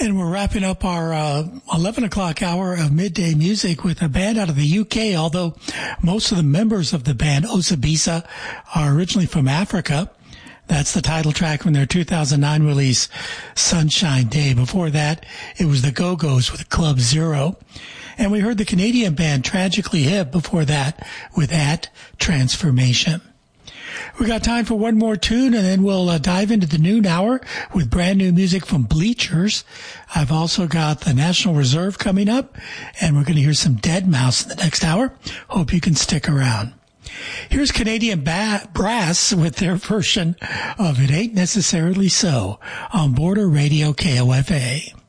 And we're wrapping up our 11 o'clock hour of midday music with a band out of the UK, although most of the members of the band, Osabisa, are originally from Africa. That's the title track from their 2009 release, Sunshine Day. Before that, it was the Go-Go's with Club Zero. And we heard the Canadian band Tragically Hip before that with At Transformation. We got time for one more tune, and then we'll dive into the noon hour with brand new music from Bleachers. I've also got the National Reserve coming up, and we're going to hear some Deadmau5 in the next hour. Hope you can stick around. Here's Canadian Brass with their version of It Ain't Necessarily So on Border Radio KOFA.